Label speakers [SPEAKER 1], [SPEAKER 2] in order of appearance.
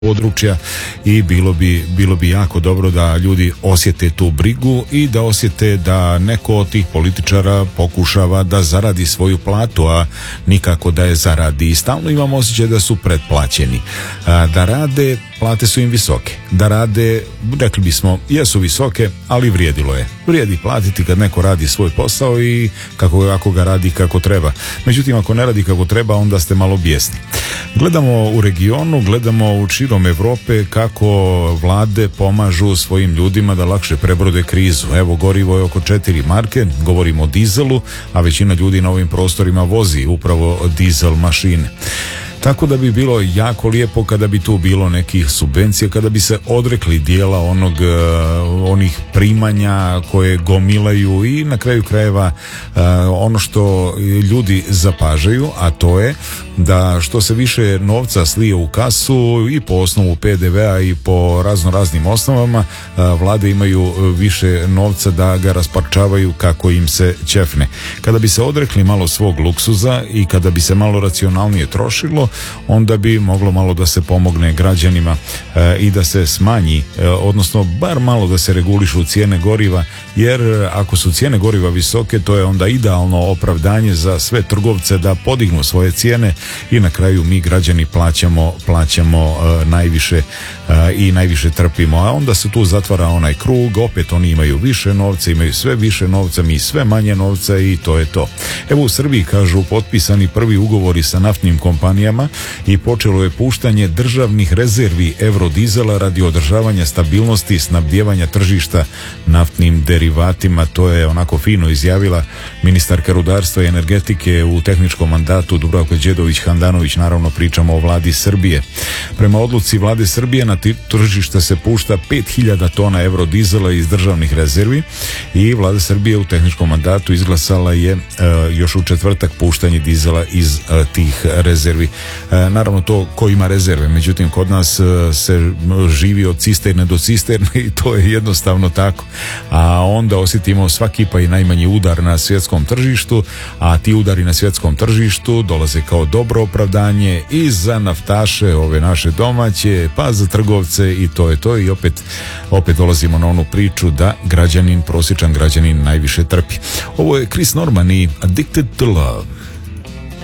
[SPEAKER 1] područja i bilo bi jako dobro da ljudi osjete tu brigu i da osjete da neko od tih političara pokušava da zaradi svoju platu, a nikako da je zaradi. I stalno imamo osjećaj da su pretplaćeni. Da rade, plate su im visoke. Da rade, rekli bismo, jesu visoke, ali vrijedilo je. Vrijedi platiti kad neko radi svoj posao i ako ga radi kako treba. Međutim, ako ne radi kako treba, onda ste malo bijesni. Gledamo u regionu, gledamo u širom Evrope kako vlade pomažu svojim ljudima da lakše prebrode krizu. Evo, gorivo je oko 4 marke, govorimo o dizelu, a većina ljudi na ovim prostorima vozi upravo dizel mašine. Tako da bi bilo jako lijepo kada bi tu bilo nekih subvencija, kada bi se odrekli dijela onih primanja koje gomilaju i na kraju krajeva ono što ljudi zapažaju, a to je da što se više novca slije u kasu i po osnovu PDV-a i po raznim osnovama, vlade imaju više novca da ga rasparčavaju kako im se ćefne. Kada bi se odrekli malo svog luksuza i kada bi se malo racionalnije trošilo, onda bi moglo malo da se pomogne građanima i da se smanji, odnosno bar malo da se regulišu cijene goriva, jer ako su cijene goriva visoke, to je onda idealno opravdanje za sve trgovce da podignu svoje cijene i na kraju mi građani plaćamo najviše i najviše trpimo, a onda se tu zatvara onaj krug, opet oni imaju više novca, imaju sve više novca, mi sve manje novca i to je to. Evo u Srbiji, kažu, potpisani prvi ugovori sa naftnim kompanijama i počelo je puštanje državnih rezervi eurodizela radi održavanja stabilnosti i snabdijevanja tržišta naftnim derivatima. To je onako fino izjavila ministarka rudarstva i energetike u tehničkom mandatu Dubravka Đedović-Handanović, naravno pričamo o vladi Srbije. Prema odluci vlade Srbije na tržište se pušta 5000 tona eurodizela iz državnih rezervi i vlada Srbije u tehničkom mandatu izglasala je još u četvrtak puštanje dizela iz tih rezervi. Naravno to ko ima rezerve, međutim kod nas se živi od cisterne do cisterne i to je jednostavno tako. A onda osjetimo svaki pa i najmanji udar na svjetskom tržištu, a ti udari na svjetskom tržištu dolaze kao dobro opravdanje i za naftaše, ove naše domaće, pa za trgovce i to je to i opet dolazimo na onu priču da prosječan građanin najviše trpi. Ovo je Chris Norman i Addicted to Love.